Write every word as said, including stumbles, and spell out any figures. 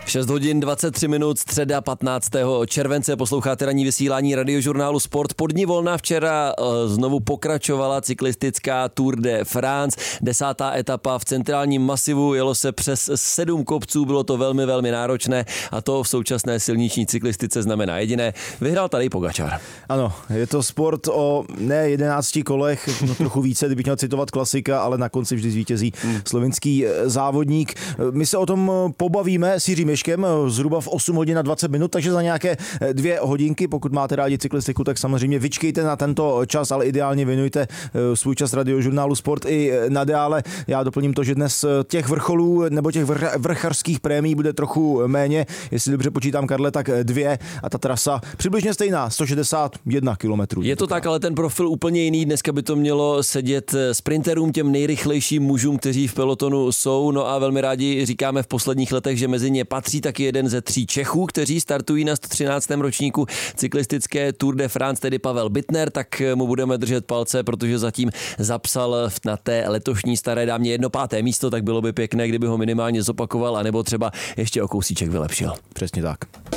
šest hodin dvacet tři minut, středa patnáctého července, posloucháte ranní vysílání radiožurnálu Sport. Po dni volna včera znovu pokračovala cyklistická Tour de France, desátá etapa v centrálním masivu, jelo se přes sedm kopců, bylo to velmi, velmi náročné a to v současné silniční cyklistice znamená jediné, vyhrál Tadej Pogačar. Ano, je to sport o ne jedenácti kolech, no trochu více, kdybych měl citovat klasika, ale na konci vždy zvítězí hmm. slovinský závodník. My se o tom pobavíme s Jiřím Ježkem zhruba v osm hodin a dvacet minut, takže za nějaké dvě hodinky, pokud máte rádi cyklistiku, tak samozřejmě vyčkejte na tento čas, ale ideálně věnujte svůj čas radiožurnálu Sport i nadále. Já doplním to, že dnes těch vrcholů nebo těch vrchařských prémií bude trochu méně, jestli dobře počítám, Karle, tak dvě a ta trasa přibližně stejná, sto šedesát jedna kilometrů. Je to tak, ale ten profil úplně jiný. Dneska by to mělo sedět sprinterům, těm nejrychlejším mužům, kteří v pelotonu jsou. No a velmi rádi říkáme v posledních letech, že mezi ně patří taky jeden ze tří Čechů, kteří startují na sto třináctém ročníku cyklistické Tour de France, tedy Pavel Bittner, tak mu budeme držet palce, protože zatím zapsal na té letošní staré dámě jedno páté místo, tak bylo by pěkné, kdyby ho minimálně zopakoval, anebo třeba ještě o kousíček vylepšil. Přesně tak.